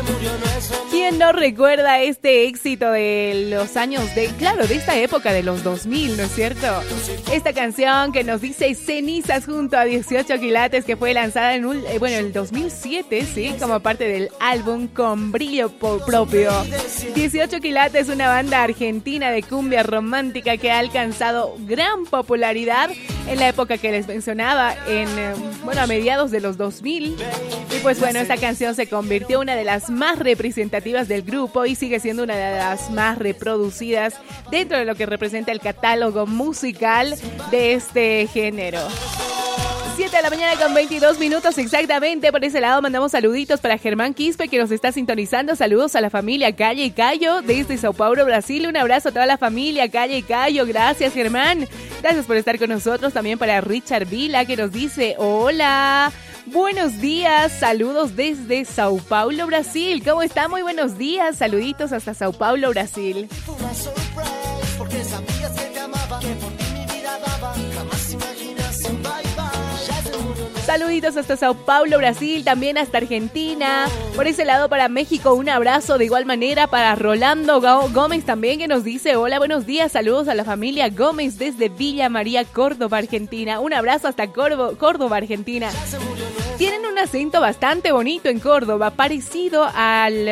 ¿Quién no recuerda este éxito de los años de esta época de los 2000, ¿no es cierto? Esta canción que nos dice Cenizas junto a 18 quilates, que fue lanzada en el 2007, sí, como parte del álbum Con Brillo Propio. 18 quilates, una banda argentina de cumbia romántica que ha alcanzado gran popularidad en la época que les mencionaba, a mediados de los 2000. Y pues bueno, esta canción se convirtió en una de las más representativas del grupo y sigue siendo una de las más reproducidas dentro de lo que representa el catálogo musical de este género. 7 de la mañana con 22 minutos exactamente. Por ese lado mandamos saluditos para Germán Quispe, que nos está sintonizando. Saludos a la familia Calle y Cayo desde Sao Paulo, Brasil. Un abrazo a toda la familia Calle y Cayo. Gracias, Germán. Gracias por estar con nosotros. También para Richard Vila, que nos dice hola. Buenos días, saludos desde Sao Paulo, Brasil. ¿Cómo está? Muy buenos días, saluditos hasta Sao Paulo, Brasil. Saluditos hasta Sao Paulo, Brasil, también hasta Argentina. Por ese lado para México, un abrazo de igual manera para Rolando Gómez también, que nos dice hola, buenos días, saludos a la familia Gómez desde Villa María, Córdoba, Argentina. Un abrazo hasta Córdoba, Argentina. Tienen un acento bastante bonito en Córdoba, parecido al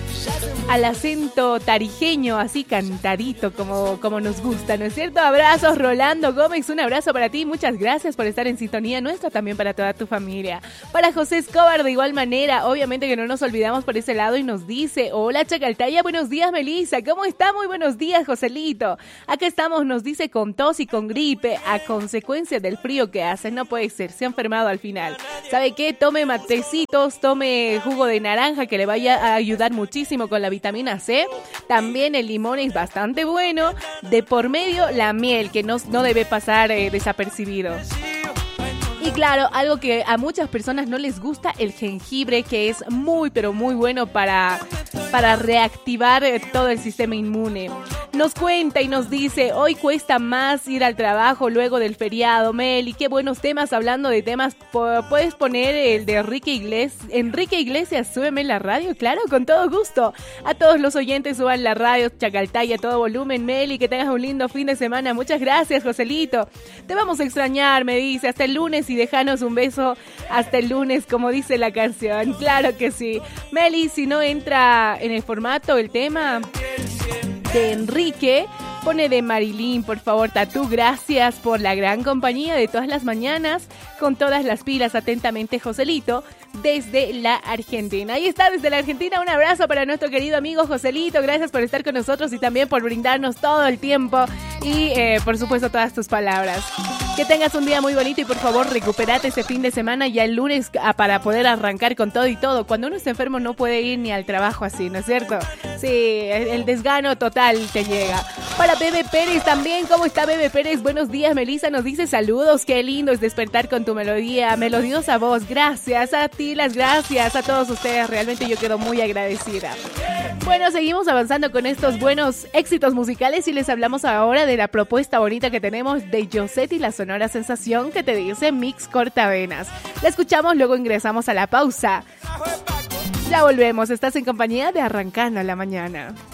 acento tarijeño, así cantadito como nos gusta, ¿no es cierto? Abrazos, Rolando Gómez, un abrazo para ti, muchas gracias por estar en sintonía nuestra, también para toda tu familia. Para José Escobar de igual manera, obviamente que no nos olvidamos por ese lado, y nos dice, hola Chacaltaya, buenos días Melissa, ¿cómo está? Muy buenos días Joselito, acá estamos, nos dice con tos y con gripe, a consecuencia del frío que hace, no puede ser, se ha enfermado al final. ¿Sabe qué? Tome matecitos, tome jugo de naranja que le vaya a ayudar muchísimo con la vitamina C. También el limón es bastante bueno. De por medio la miel, que no debe pasar desapercibido. Y claro, algo que a muchas personas no les gusta, el jengibre, que es muy pero muy bueno para reactivar todo el sistema inmune. Nos cuenta y nos dice, hoy cuesta más ir al trabajo luego del feriado, Meli, qué buenos temas, hablando de temas, puedes poner el de Enrique Iglesias, súbeme la radio, claro, con todo gusto. A todos los oyentes suban la radio, Chacaltaya, a todo volumen, Meli, que tengas un lindo fin de semana, muchas gracias, Joselito. Te vamos a extrañar, me dice, hasta el lunes y déjanos un beso hasta el lunes, como dice la canción, claro que sí. Meli, si no entra en el formato el tema de Enrique, pone de Marilyn, por favor, Tatú. Gracias por la gran compañía de todas las mañanas, con todas las pilas, atentamente, Joselito, desde la Argentina. Ahí está, desde la Argentina, un abrazo para nuestro querido amigo Joselito. Gracias por estar con nosotros y también por brindarnos todo el tiempo y, por supuesto, todas tus palabras. Que tengas un día muy bonito y por favor recuperate este fin de semana ya el lunes para poder arrancar con todo y todo. Cuando uno está enfermo no puede ir ni al trabajo así, ¿no es cierto? Sí, el desgano total te llega. Para Bebe Pérez también, ¿cómo está Bebe Pérez? Buenos días, Melissa nos dice saludos, qué lindo es despertar con tu melodiosa voz. Gracias a ti, las gracias a todos ustedes, realmente yo quedo muy agradecida. Bueno, seguimos avanzando con estos buenos éxitos musicales y les hablamos ahora de la propuesta bonita que tenemos de Josette y la Sonora Sensación, que te dice Mix Cortavenas. La escuchamos, luego ingresamos a la pausa. Ya volvemos, estás en compañía de Arrancando la Mañana.